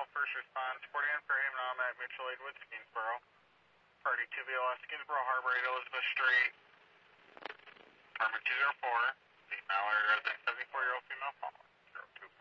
first response, 49 Fairhaven Automatic Mutual Aid, Woods, Kingsboro. Party 2BLS, Kingsboro Harbor 8 Elizabeth Street. Apartment 204, the Mallard resident, 74-year-old female caller.